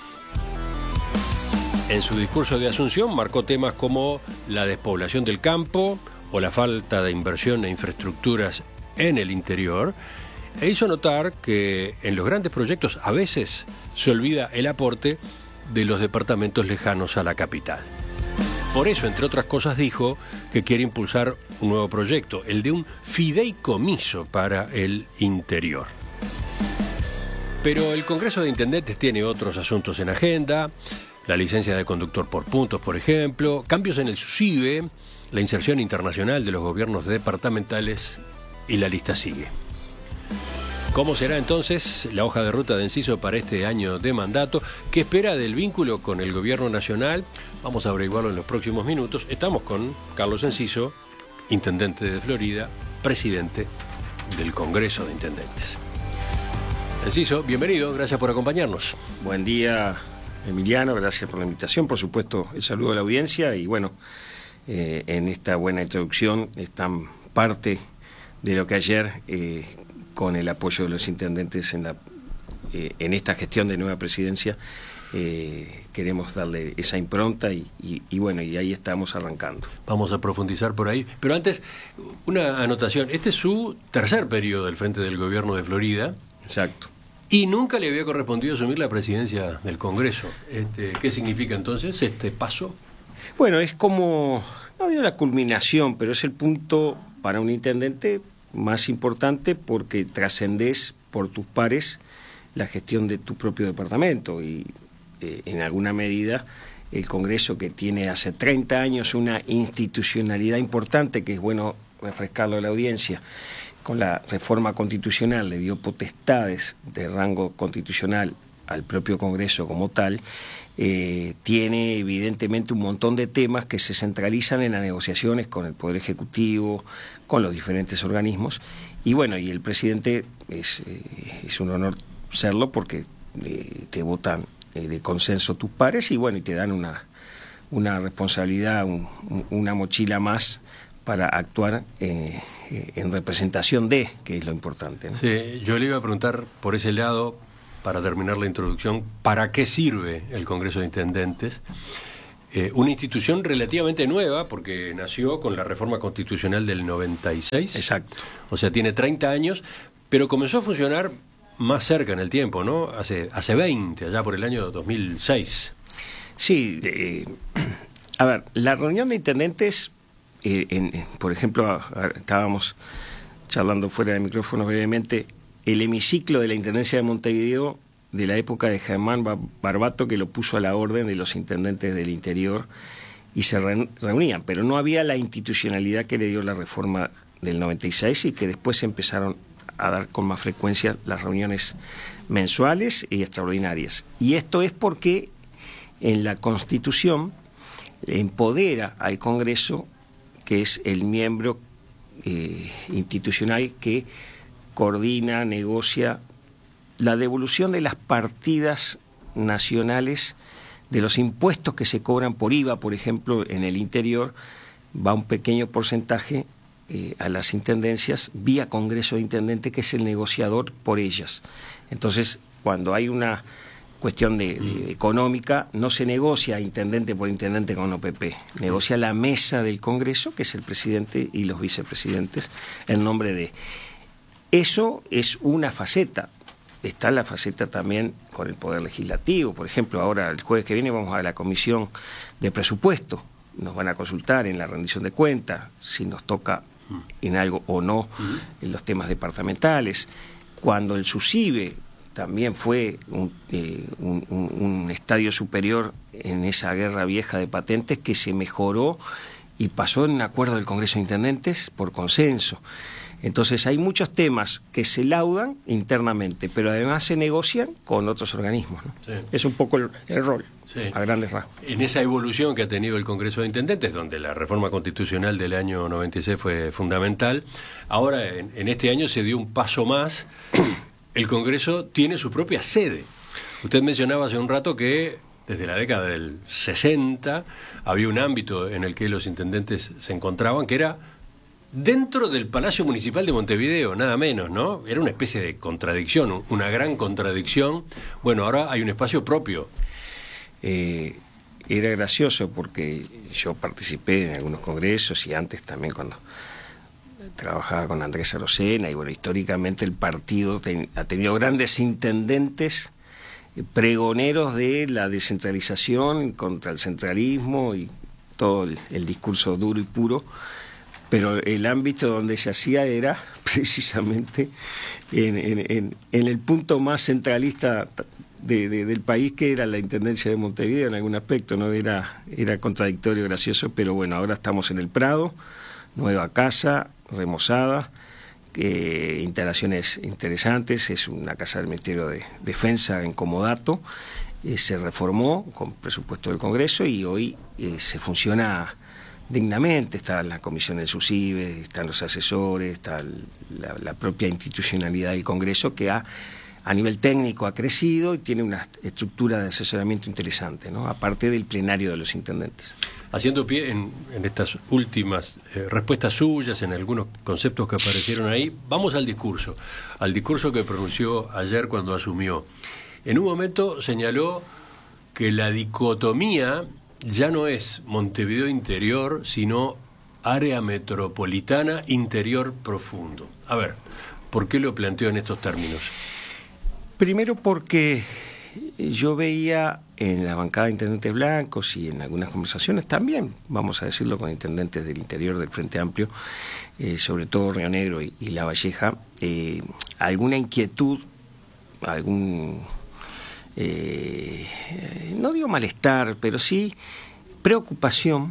En su discurso de Asunción marcó temas como la despoblación del campo o la falta de inversión e infraestructuras en el interior, e hizo notar que en los grandes proyectos a veces se olvida el aporte de los departamentos lejanos a la capital. Por eso, entre otras cosas, dijo que quiere impulsar un nuevo proyecto, el de un fideicomiso para el interior. Pero el Congreso de Intendentes tiene otros asuntos en agenda, la licencia de conductor por puntos, por ejemplo, cambios en el SUSIBE, la inserción internacional de los gobiernos departamentales y la lista sigue. ¿Cómo será entonces la hoja de ruta de Enciso para este año de mandato? ¿Qué espera del vínculo con el gobierno nacional? Vamos a averiguarlo en los próximos minutos. Estamos con Carlos Enciso, intendente de Florida, presidente del Congreso de Intendentes. Enciso, bienvenido, gracias por acompañarnos. Buen día, Emiliano, gracias por la invitación. Por supuesto, el saludo a la audiencia y bueno, en esta buena introducción están parte de lo que ayer... con el apoyo de los intendentes en esta gestión de nueva presidencia, queremos darle esa impronta y bueno, y ahí estamos arrancando. Vamos a profundizar por ahí, pero antes, una anotación. Este es su tercer periodo al frente del gobierno de Florida. Exacto. Y nunca le había correspondido asumir la presidencia del Congreso. ¿Qué significa entonces este paso? Bueno, es como, no había la culminación, pero es el punto para un intendente más importante porque trascendés por tus pares la gestión de tu propio departamento y en alguna medida el Congreso, que tiene hace 30 años una institucionalidad importante, que es bueno refrescarlo a la audiencia, con la reforma constitucional le dio potestades de rango constitucional al propio Congreso como tal, tiene evidentemente un montón de temas que se centralizan en las negociaciones con el Poder Ejecutivo, con los diferentes organismos, y bueno, y el presidente es un honor serlo porque te votan de consenso tus pares y bueno, y te dan una una responsabilidad, una mochila más para actuar en representación de, que es lo importante, ¿no? Sí, yo le iba a preguntar por ese lado, para terminar la introducción, ¿para qué sirve el Congreso de Intendentes? Una institución relativamente nueva, porque nació con la reforma constitucional del 96. Exacto. O sea, tiene 30 años, pero comenzó a funcionar más cerca en el tiempo, ¿no? Hace 20, allá por el año 2006. Sí, a ver, la reunión de intendentes, por ejemplo, estábamos charlando fuera de micrófono brevemente, el hemiciclo de la Intendencia de Montevideo, de la época de Germán Barbato, que lo puso a la orden de los intendentes del interior, y se reunían, pero no había la institucionalidad que le dio la reforma del 96 y que después empezaron a dar con más frecuencia las reuniones mensuales y extraordinarias. Y esto es porque en la Constitución empodera al Congreso, que es el miembro institucional que coordina, negocia la devolución de las partidas nacionales, de los impuestos que se cobran por IVA, por ejemplo, en el interior, va un pequeño porcentaje a las intendencias vía Congreso de Intendentes, que es el negociador por ellas. Entonces, cuando hay una cuestión de económica, no se negocia intendente por intendente con OPP, negocia la mesa del Congreso, que es el presidente y los vicepresidentes, en nombre de... Eso es una faceta. Está la faceta también con el Poder Legislativo. Por ejemplo, ahora el jueves que viene vamos a la Comisión de Presupuesto. Nos van a consultar en la rendición de cuentas si nos toca en algo o no en los temas departamentales. Cuando el SUSIBE también fue un estadio superior en esa guerra vieja de patentes que se mejoró y pasó en un acuerdo del Congreso de Intendentes por consenso. Entonces hay muchos temas que se laudan internamente, pero además se negocian con otros organismos, ¿no? Sí. Es un poco el rol, sí, a grandes rasgos. En esa evolución que ha tenido el Congreso de Intendentes, donde la reforma constitucional del año 96 fue fundamental, ahora en este año se dio un paso más. El Congreso tiene su propia sede. Usted mencionaba hace un rato que desde la década del 60 había un ámbito en el que los intendentes se encontraban, que era dentro del Palacio Municipal de Montevideo, nada menos, ¿no? Era una especie de contradicción, una gran contradicción. Bueno, ahora hay un espacio propio. Era gracioso porque yo participé en algunos congresos y antes también cuando trabajaba con Andrés Arocena, y bueno, históricamente el partido ha tenido grandes intendentes, pregoneros de la descentralización contra el centralismo y todo el discurso duro y puro. Pero el ámbito donde se hacía era precisamente en el punto más centralista del país, que era la Intendencia de Montevideo en algún aspecto, ¿no? Era contradictorio, gracioso, pero bueno, ahora estamos en el Prado, nueva casa, remozada, instalaciones interesantes, es una casa del Ministerio de Defensa en Comodato, se reformó con presupuesto del Congreso y hoy se funciona dignamente. Está la comisión del SUSIBE, están los asesores, está la propia institucionalidad del Congreso, que a nivel técnico ha crecido y tiene una estructura de asesoramiento interesante, ¿no? Aparte del plenario de los intendentes. Haciendo pie en estas últimas respuestas suyas, en algunos conceptos que aparecieron ahí, vamos al discurso que pronunció ayer cuando asumió. En un momento señaló que la dicotomía ya no es Montevideo interior, sino área metropolitana interior profundo. A ver, ¿por qué lo planteó en estos términos? Primero porque yo veía en la bancada de intendentes blancos y en algunas conversaciones también, vamos a decirlo, con intendentes del interior del Frente Amplio, sobre todo Río Negro y La Valleja, alguna inquietud, no digo malestar, pero sí preocupación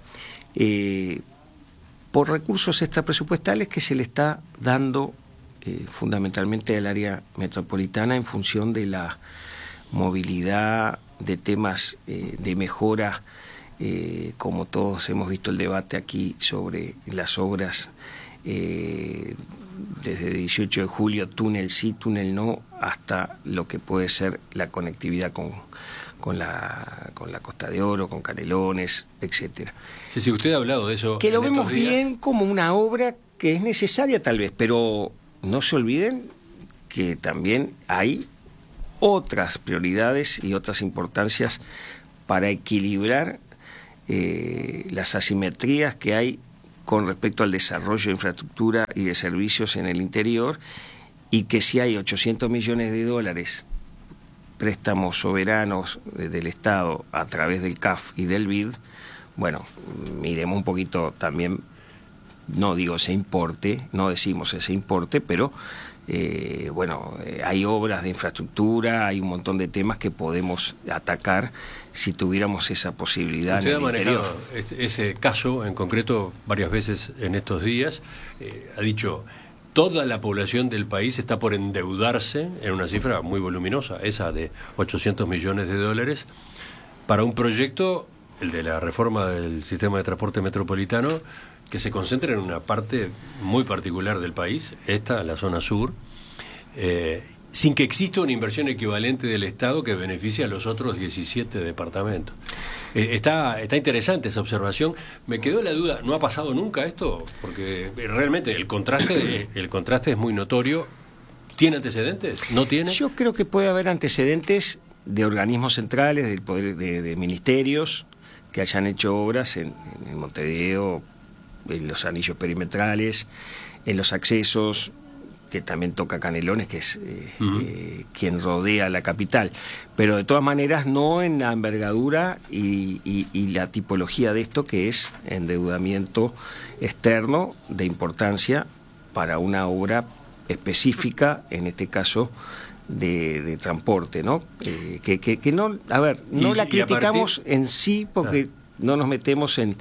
por recursos extrapresupuestales que se le está dando fundamentalmente al área metropolitana en función de la movilidad, de temas de mejora, como todos hemos visto el debate aquí sobre las obras desde el 18 de julio, túnel sí, túnel no, hasta lo que puede ser la conectividad la Costa de Oro, con Canelones, etcétera. Sí, usted ha hablado de eso. Que lo vemos bien como una obra que es necesaria tal vez, pero no se olviden que también hay otras prioridades y otras importancias para equilibrar las asimetrías que hay con respecto al desarrollo de infraestructura y de servicios en el interior, y que si hay 800 millones de dólares préstamos soberanos del Estado a través del CAF y del BID, bueno, miremos un poquito también, no digo ese importe, no decimos ese importe, pero hay obras de infraestructura, hay un montón de temas que podemos atacar si tuviéramos esa posibilidad en el interior. Usted ha manejado ese caso en concreto varias veces en estos días, ha dicho, toda la población del país está por endeudarse en una cifra muy voluminosa, esa de 800 millones de dólares, para un proyecto, el de la reforma del sistema de transporte metropolitano, que se concentra en una parte muy particular del país, la zona sur, sin que exista una inversión equivalente del Estado que beneficie a los otros 17 departamentos. Está interesante esa observación. Me quedó la duda, ¿no ha pasado nunca esto? Porque realmente el contraste es muy notorio. ¿Tiene antecedentes? ¿No tiene? Yo creo que puede haber antecedentes de organismos centrales, del poder de ministerios que hayan hecho obras en Montevideo, en los anillos perimetrales, en los accesos, que también toca Canelones, que es quien rodea la capital, pero de todas maneras no en la envergadura y la tipología de esto, que es endeudamiento externo de importancia para una obra específica, en este caso de transporte, ¿no? Que no, a ver, no la criticamos en sí, porque no nos metemos en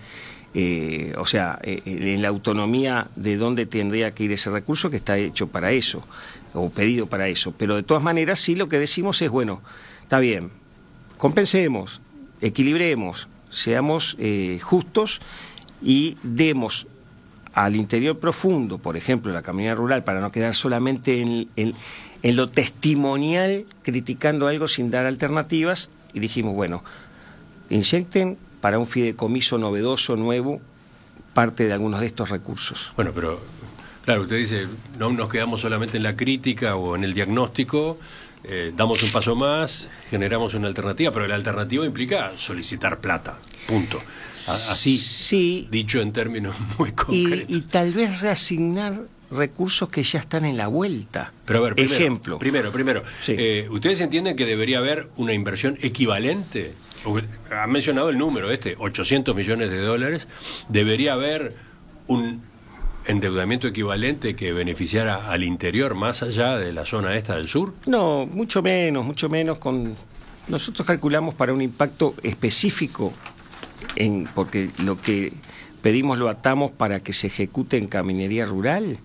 la autonomía de dónde tendría que ir ese recurso, que está hecho para eso, o pedido para eso. Pero de todas maneras sí lo que decimos es, bueno, está bien, compensemos, equilibremos, seamos justos y demos al interior profundo, por ejemplo, la caminera rural, para no quedar solamente en lo testimonial, criticando algo sin dar alternativas, y dijimos, bueno, inyecten para un fideicomiso novedoso, nuevo, parte de algunos de estos recursos. Bueno, pero claro, usted dice, no nos quedamos solamente en la crítica o en el diagnóstico, damos un paso más, generamos una alternativa, pero la alternativa implica solicitar plata, punto. Así, sí, dicho en términos muy concretos. Y tal vez reasignar recursos que ya están en la vuelta. Pero a ver, ejemplo. Primero, sí. ¿Ustedes entienden que debería haber una inversión equivalente? Han mencionado el número 800 millones de dólares. ¿Debería haber un endeudamiento equivalente que beneficiara al interior más allá de la zona esta del sur? No, mucho menos. Nosotros calculamos para un impacto específico, porque lo que pedimos lo atamos para que se ejecute en caminería rural,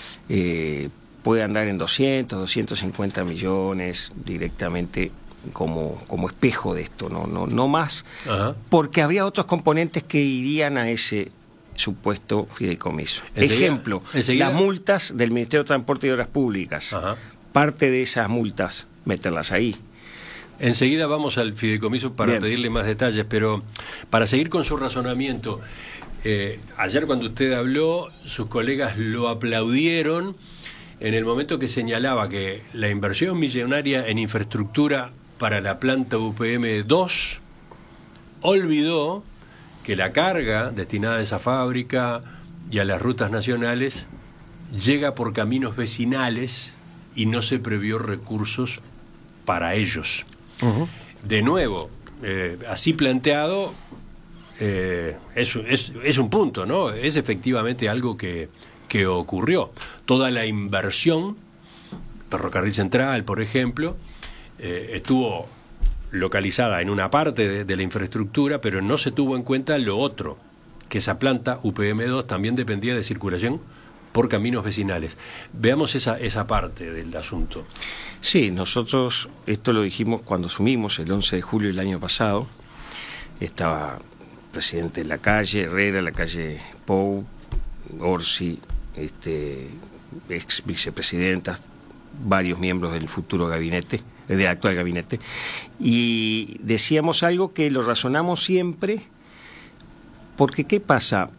puede andar en 250 millones directamente como espejo de esto, no más. Ajá. Porque habría otros componentes que irían a ese supuesto fideicomiso. Ejemplo, las multas del Ministerio de Transporte y Obras Públicas. Ajá. Parte de esas multas, meterlas ahí. Enseguida vamos al fideicomiso para pedirle más detalles, pero para seguir con su razonamiento, ayer cuando usted habló, sus colegas lo aplaudieron en el momento que señalaba que la inversión millonaria en infraestructura para la planta UPM 2 olvidó que la carga destinada a esa fábrica y a las rutas nacionales llega por caminos vecinales y no se previó recursos para ellos. Uh-huh. De nuevo, así planteado, es un punto, ¿no? Es efectivamente algo que ocurrió. Toda la inversión, Ferrocarril Central, por ejemplo, estuvo localizada en una parte de la infraestructura, pero no se tuvo en cuenta lo otro, que esa planta UPM2 también dependía de circulación por caminos vecinales. Veamos esa parte del asunto. Sí, nosotros esto lo dijimos cuando asumimos el 11 de julio del año pasado. Estaba presidente Lacalle, Herrera, Lacalle Pou, Orsi, ex vicepresidentas, varios miembros del futuro gabinete, del actual gabinete, y decíamos algo que lo razonamos siempre, porque ¿qué pasa?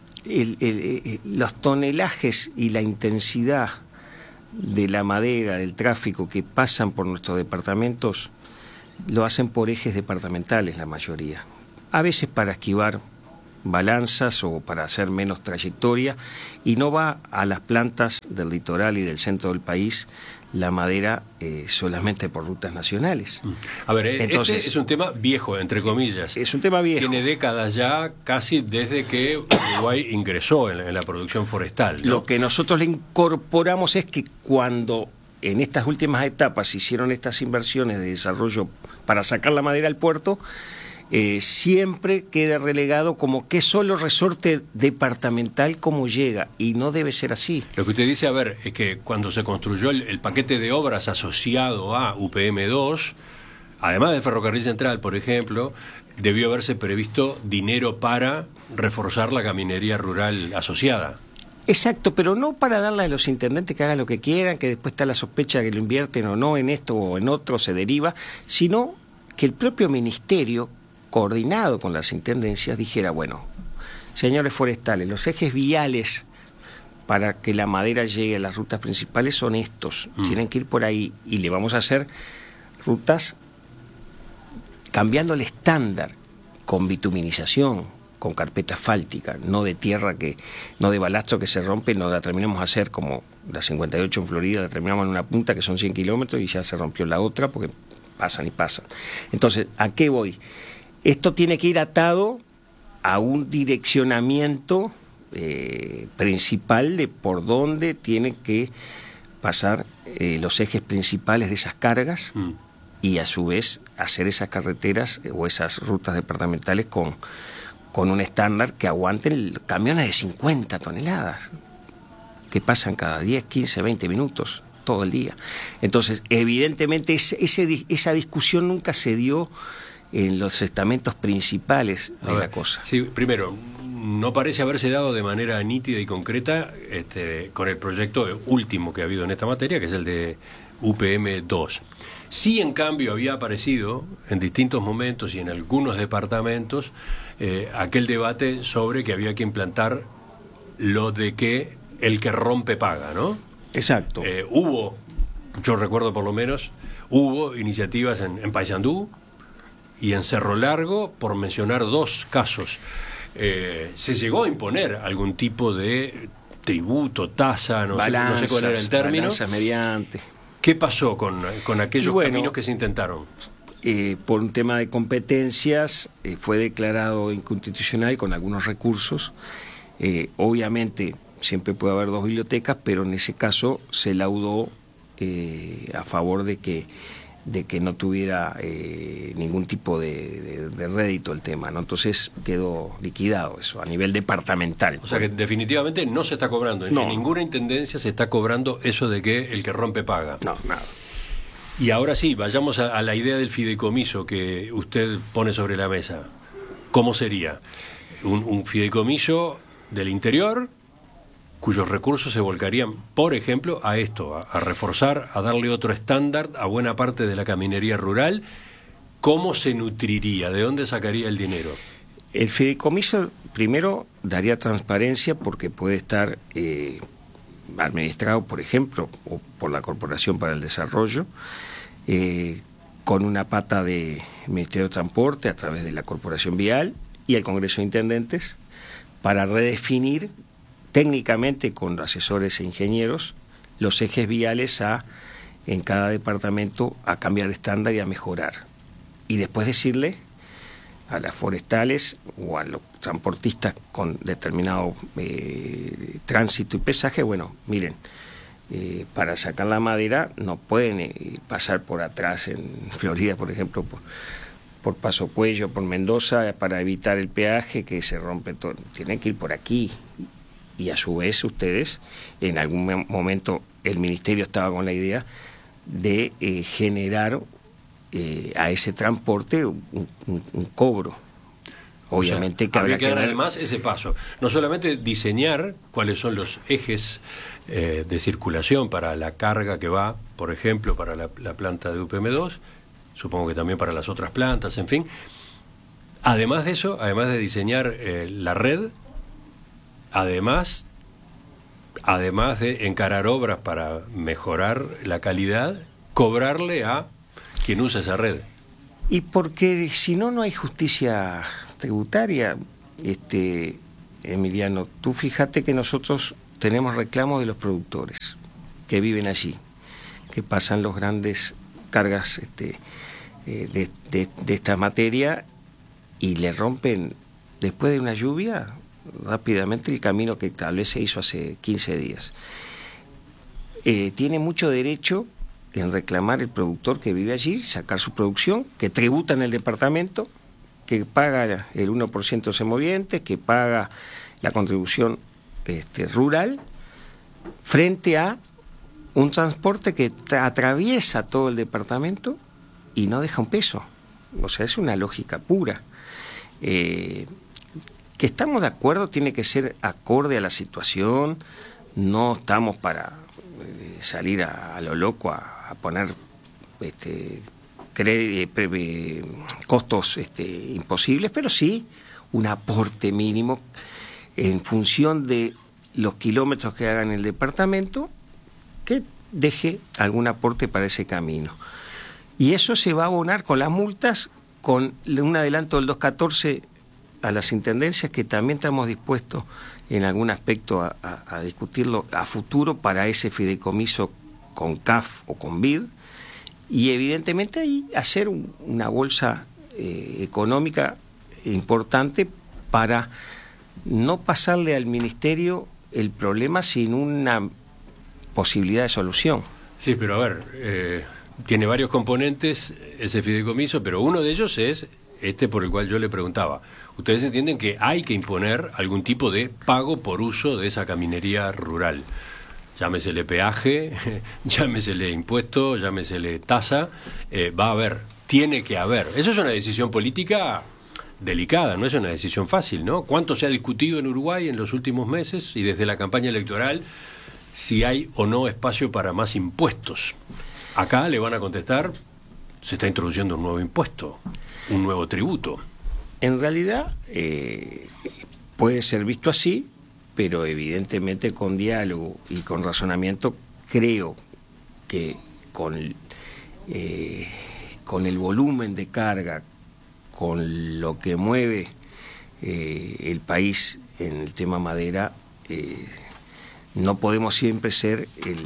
Los tonelajes y la intensidad de la madera, del tráfico que pasan por nuestros departamentos, lo hacen por ejes departamentales la mayoría. A veces para esquivar balanzas o para hacer menos trayectoria, y no va a las plantas del litoral y del centro del país la madera solamente por rutas nacionales. A ver, entonces, este es un tema viejo, entre comillas. Es un tema viejo. Tiene décadas ya, casi desde que Uruguay ingresó en la producción forestal, ¿no? Lo que nosotros le incorporamos es que cuando en estas últimas etapas se hicieron estas inversiones de desarrollo para sacar la madera al puerto, siempre queda relegado como que solo resorte departamental cómo llega, y no debe ser así. Lo que usted dice, a ver, es que cuando se construyó el paquete de obras asociado a UPM2, además del Ferrocarril Central, por ejemplo, debió haberse previsto dinero para reforzar la caminería rural asociada. Exacto, pero no para darle a los intendentes que hagan lo que quieran, que después está la sospecha que lo invierten o no en esto o en otro, se deriva, sino que el propio ministerio, coordinado con las intendencias, dijera, bueno, señores forestales, los ejes viales para que la madera llegue a las rutas principales son estos, tienen que ir por ahí, y le vamos a hacer rutas cambiando el estándar, con bituminización, con carpeta asfáltica, no de tierra, no de balasto que se rompe, no la terminamos de hacer como la 58 en Florida, la terminamos en una punta que son 100 kilómetros y ya se rompió la otra porque pasan y pasan. Entonces, ¿a qué voy? Esto tiene que ir atado a un direccionamiento principal de por dónde tienen que pasar los ejes principales de esas cargas, y a su vez hacer esas carreteras o esas rutas departamentales con un estándar que aguanten camiones de 50 toneladas que pasan cada 10, 15, 20 minutos todo el día. Entonces, evidentemente esa discusión nunca se dio en los estamentos principales de la cosa. Sí, primero, no parece haberse dado de manera nítida y concreta con el proyecto último que ha habido en esta materia, que es el de UPM2. Sí, en cambio, había aparecido en distintos momentos y en algunos departamentos aquel debate sobre que había que implantar lo de que el que rompe paga, ¿no? Exacto. Hubo, yo recuerdo por lo menos, hubo iniciativas en Paysandú y en Cerro Largo, por mencionar dos casos. Se llegó a imponer algún tipo de tributo, tasa, no sé cuál era el término. Balanzas mediante. ¿Qué pasó con aquellos caminos que se intentaron? Por un tema de competencias, fue declarado inconstitucional con algunos recursos. Obviamente, siempre puede haber dos bibliotecas, pero en ese caso se laudó a favor de que no tuviera ningún tipo de rédito el tema, ¿no? Entonces quedó liquidado eso a nivel departamental. O sea que definitivamente no se está cobrando, en ninguna intendencia se está cobrando eso de que el que rompe paga. No, nada. Y ahora sí, vayamos a la idea del fideicomiso que usted pone sobre la mesa. ¿Cómo sería? Un fideicomiso del interior, cuyos recursos se volcarían, por ejemplo, a esto, a reforzar, a darle otro estándar a buena parte de la caminería rural. ¿Cómo se nutriría? ¿De dónde sacaría el dinero? El fideicomiso, primero, daría transparencia porque puede estar administrado, por ejemplo, o por la Corporación para el Desarrollo, con una pata de Ministerio de Transporte a través de la Corporación Vial y el Congreso de Intendentes, para redefinir técnicamente con asesores e ingenieros los ejes viales en cada departamento a cambiar de estándar y a mejorar. Y después decirle a las forestales o a los transportistas con determinado tránsito y pesaje, bueno, miren, para sacar la madera no pueden pasar por atrás en Florida, por ejemplo, por Paso Puello, por Mendoza, para evitar el peaje que se rompe todo. Tienen que ir por aquí. Y a su vez ustedes, en algún momento el ministerio estaba con la idea de generar a ese transporte un cobro. Obviamente, o sea, habría que dar además ese paso, no solamente diseñar cuáles son los ejes de circulación para la carga que va, por ejemplo, para la planta de UPM2, supongo que también para las otras plantas, en fin. Además de eso, además de diseñar la red, además de encarar obras para mejorar la calidad, cobrarle a quien usa esa red. Y porque si no, no hay justicia tributaria, Emiliano. Tú fíjate que nosotros tenemos reclamos de los productores que viven allí, que pasan los grandes cargas de esta materia y le rompen, después de una lluvia, rápidamente el camino que tal vez se hizo hace 15 días. Tiene mucho derecho en reclamar el productor que vive allí, sacar su producción, que tributa en el departamento, que paga el 1% de semovientes, que paga la contribución rural, frente a un transporte que atraviesa todo el departamento y no deja un peso. O sea, es una lógica pura. Que estamos de acuerdo, tiene que ser acorde a la situación, no estamos para salir a lo loco a poner costos imposibles, pero sí un aporte mínimo en función de los kilómetros que haga en el departamento, que deje algún aporte para ese camino. Y eso se va a abonar con las multas, con un adelanto del 214 a las intendencias, que también estamos dispuestos en algún aspecto a discutirlo a futuro para ese fideicomiso con CAF o con BID, y evidentemente ahí hacer una bolsa económica importante para no pasarle al Ministerio el problema sin una posibilidad de solución. Sí, pero a ver, tiene varios componentes ese fideicomiso, pero uno de ellos es por el cual yo le preguntaba. Ustedes entienden que hay que imponer algún tipo de pago por uso de esa caminería rural. Llámesele peaje, llámesele impuesto, llámesele tasa, va a haber, tiene que haber. Eso es una decisión política delicada, no es una decisión fácil, ¿no? ¿Cuánto se ha discutido en Uruguay en los últimos meses y desde la campaña electoral si hay o no espacio para más impuestos? Acá le van a contestar, se está introduciendo un nuevo impuesto, un nuevo tributo. En realidad puede ser visto así, pero evidentemente con diálogo y con razonamiento creo que con el volumen de carga, con lo que mueve el país en el tema madera, no podemos siempre ser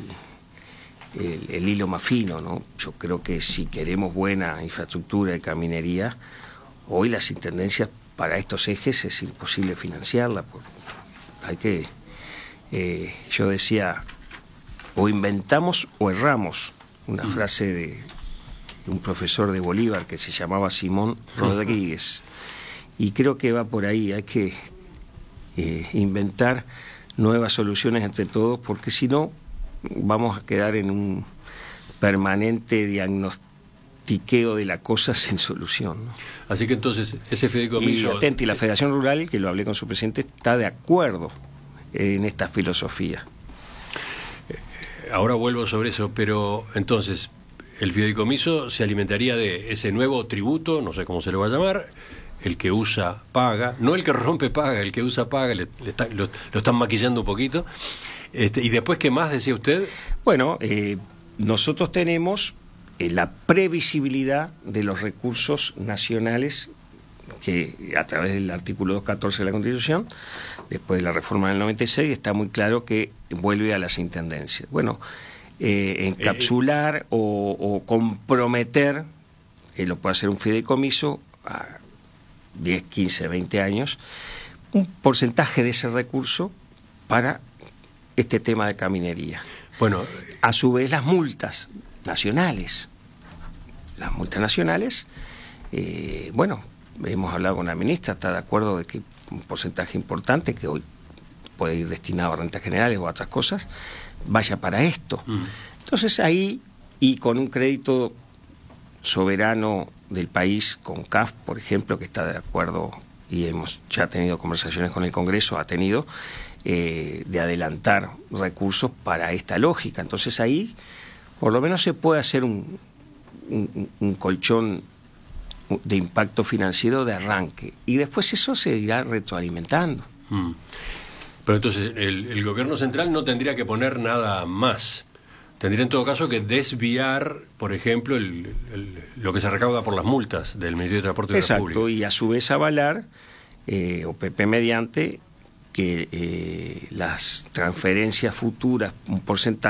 el hilo más fino, ¿no? Yo creo que si queremos buena infraestructura de caminería, hoy las intendencias para estos ejes es imposible financiarla. Hay que, yo decía, o inventamos o erramos, una frase de un profesor de Bolívar que se llamaba Simón Rodríguez, y creo que va por ahí. Hay que inventar nuevas soluciones entre todos, porque si no vamos a quedar en un permanente diagnostiqueo de la cosa sin solución, ¿no? Así que entonces ese fideicomiso... Y la Federación Rural, que lo hablé con su presidente, está de acuerdo en esta filosofía. Ahora vuelvo sobre eso, pero entonces el fideicomiso se alimentaría de ese nuevo tributo, no sé cómo se le va a llamar, el que usa paga, no el que rompe paga, el que usa paga, lo están maquillando un poquito. ¿Y después qué más decía usted? Bueno, nosotros tenemos la previsibilidad de los recursos nacionales que a través del artículo 214 de la Constitución, después de la reforma del 96, está muy claro que vuelve a las intendencias. Bueno, encapsular o comprometer, que lo puede hacer un fideicomiso a 10, 15, 20 años, un porcentaje de ese recurso para este tema de caminería. Bueno, a su vez las multas nacionales. Las multas nacionales, bueno, hemos hablado con la ministra, está de acuerdo de que un porcentaje importante, que hoy puede ir destinado a rentas generales o a otras cosas, vaya para esto. Entonces ahí, y con un crédito soberano del país, con CAF, por ejemplo, que está de acuerdo y hemos ya tenido conversaciones con el Congreso, ha tenido, de adelantar recursos para esta lógica. Entonces ahí por lo menos se puede hacer un colchón de impacto financiero de arranque, y después eso se irá retroalimentando. Pero entonces el gobierno central no tendría que poner nada más. Tendría en todo caso que desviar, por ejemplo, lo que se recauda por las multas del Ministerio de Transporte y Obras Públicas. Y a su vez avalar, o PP mediante, que las transferencias futuras, un porcentaje